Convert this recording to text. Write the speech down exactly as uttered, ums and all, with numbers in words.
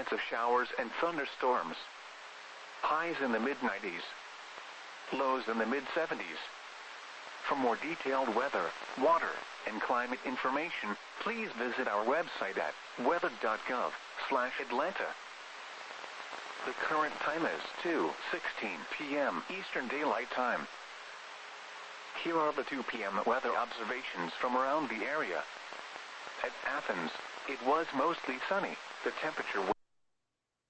of showers and thunderstorms. Highs in the mid nineties. Lows in the mid seventies. For more detailed weather, water, and climate information, please visit our website at weather dot gov slash Atlanta. The current time is two sixteen p m Eastern Daylight Time. Here are the two p m weather observations from around the area. At Athens, it was mostly sunny. The temperature was